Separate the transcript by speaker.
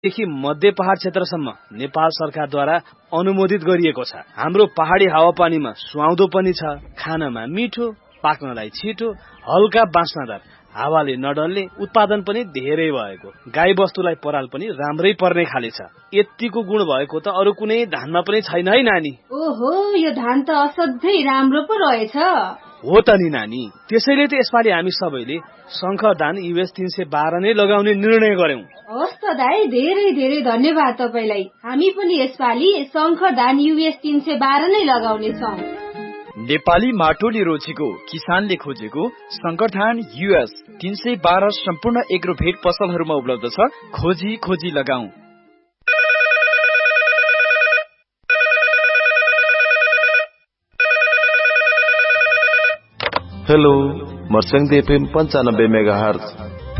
Speaker 1: देखि मध्य पहाड क्षेत्रसम्म नेपाल सरकारद्वारा अनुमोदित गरिएको छ। हाम्रो पहाडी हावापानीमा सुहाउँदो पनि छ, खानमा मिठो, पाक्नलाई छिटो, हल्का बास्नादार, हावाले नडल्ने, उत्पादन पनि धेरै भएको, गाई बस्तुलाई पराल पनि राम्रै पर्ने खाले छ। यतिको गुण भएको त अरू कुनै धानमा पनि छैन है नानी।
Speaker 2: ओहो, यो धान त असाध्यै राम्रो पो रहेछ।
Speaker 1: हो त नि नानी, त्यसैले त यसपालि हामी सबैले शंकर धान US 312 नै लगाउने निर्णय गर्यौं।
Speaker 2: हस् त दाइ, धेरै धेरै धन्यवाद तपाईलाई। हामी पनि यसपालि शंकर धान US 312 नै लगाउने छौं।
Speaker 3: नेपाली माटोले रोजेको, किसानले खोजेको शंकर धान US 312 सम्पूर्ण एग्रोभेट पसलहरूमा उपलब्ध छ। खोजी खोजी लगाऊ।
Speaker 4: Hello, मर्स्याङ FM 95 megahertz